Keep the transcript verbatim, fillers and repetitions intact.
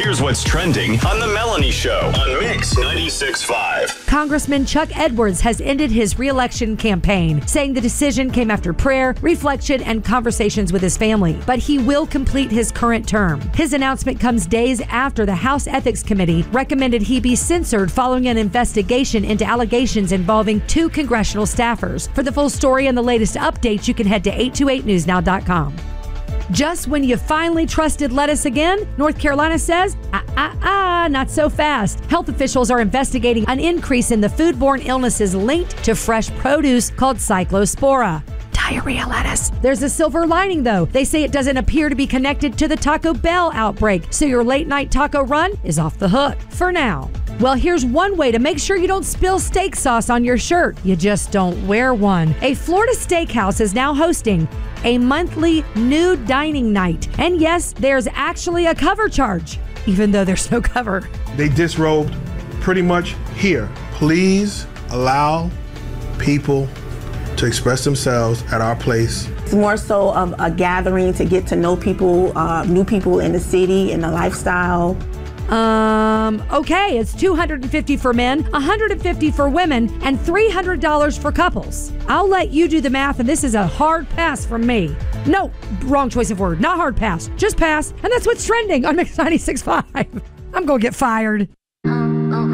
Here's what's trending on The Melanie Show on Mix ninety-six point five. Congressman Chuck Edwards has ended his re-election campaign, saying the decision came after prayer, reflection, and conversations with his family. But he will complete his current term. His announcement comes days after the House Ethics Committee recommended he be censored following an investigation into allegations involving two congressional staffers. For the full story and the latest updates, you can head to eight two eight news now dot com. Just when you finally trusted lettuce again, North Carolina says, ah, ah, ah, not so fast. Health officials are investigating an increase in the foodborne illnesses linked to fresh produce called Cyclospora. Diarrhea lettuce. There's a silver lining, though. They say it doesn't appear to be connected to the Taco Bell outbreak, so your late night taco run is off the hook for now. Well, here's one way to make sure you don't spill steak sauce on your shirt. You just don't wear one. A Florida steakhouse is now hosting a monthly nude dining night. And yes, there's actually a cover charge, even though there's no cover. They disrobed pretty much here. Please allow people to express themselves at our place. It's more so of a gathering to get to know people, uh, new people in the city and the lifestyle. Um, okay, it's two hundred fifty dollars for men, one hundred fifty dollars for women, and three hundred dollars for couples. I'll let you do the math, and this is a hard pass from me. No, wrong choice of word. Not hard pass, just pass. And that's what's trending on Mix ninety-six point five. I'm going to get fired.